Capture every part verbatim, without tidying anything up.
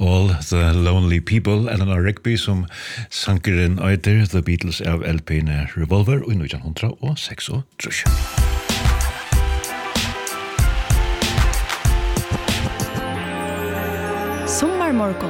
All the Lonely People, Eleanor Rigby, som sankeren øyder The Beatles av L P-en Revolver i nitton oh six. Sommarmorgon.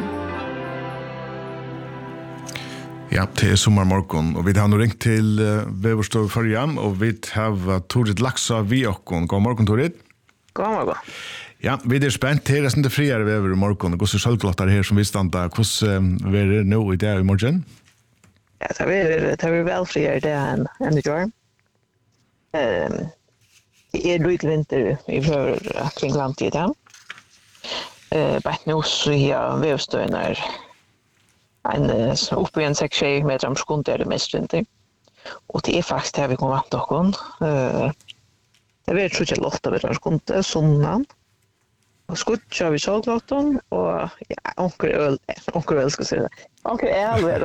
Ja, det er sommarmorgon, og vi har nå ringt til uh, Veverstov Førjam, og vi har Torit Laksa vi okkon. God morgon, Torit. God morgon. Ja, vi er spent her, resten til friere vever i morgon, og hvordan selvklottar her som vi standa, hvordan uh, er det nå i dag i morgen? Ja, det er, det er vel friere det enn en i år. Um, det er lydelig vinter i før kring landtid, ja. Uh, Bætt nå så har vevstøyen er en uh, oppe i en seks meter om sekunder er det mest vinter. Og det er faktisk det vi kommer vant okken. Uh, det er tror jeg lått av meter om sekunder, sånn. Og skutja vi såglotten, og ja, onker øl, onker øl skal jeg si det. Onker øl er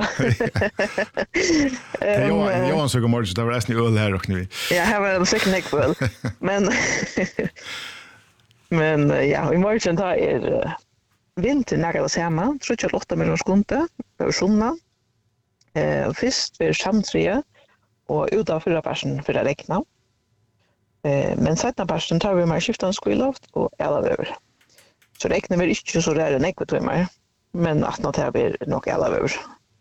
det. Johan søker morgen, det var resten i øl her og nu. Ja, her var det sikkert ikke øl. Men, men ja, i morgen da er uh, vinter nærmere det samme. Tror jeg åtte millioner skunde, over sånne. Uh, først ved samtrie, og ut av fyra persen for å rekne. Uh, men settene persen tar vi med skiftende skoleloft og alle over. Så räknar vi inte så där en ekvator men att något här blir nog alla över.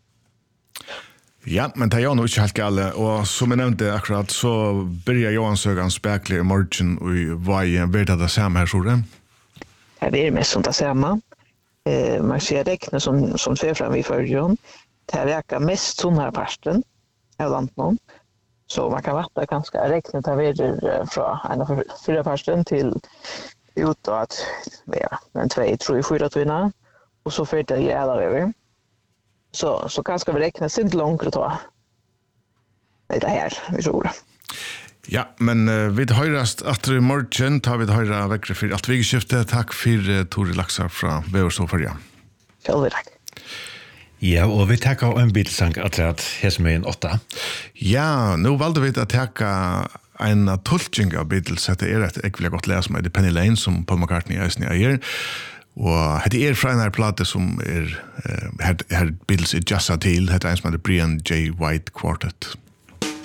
Ja, men det är ju nog inte helt galet, och som jag nämnde akkurat så börjar Johan Sögan spekla i morgon och i varje värld det samma här så det. Det är mest sånt det samma. Eh man ser räkna som som ser fram i förrjon. Det verkar mest sån här parten av landet. Så man kan vara ganska räkna ta vidare från en av fyra parten till ut att ja, men två, tre, fyra tunna och så för det gäller över. Så så kanske vi räkna sint långt att ta. Det här vi tror. Ja, men uh, vi hörast att i morgon tar vi höra väckre för allt vi skifte. Tack för uh, Torit Laksa från Veverstov Førjam. Själv tack. Ja, og vi takkar en bilsang at det er som er en åtta. Ja, nu valde vi at takka en tolkning av Beatles. Det er et ekvelig godt les med Penny Lane som Paul McCartney eisen eier. Og det er fra en her plate som er her, her Beatles er jazza til. Det er en som heter Brian J. White Quartet.